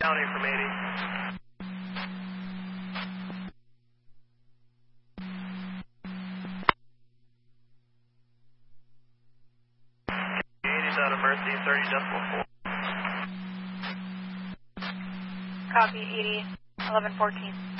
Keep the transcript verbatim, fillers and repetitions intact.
County from eighty. eighty's out of Mercy, thirty decimal four. Copy, eighty, eleven fourteen.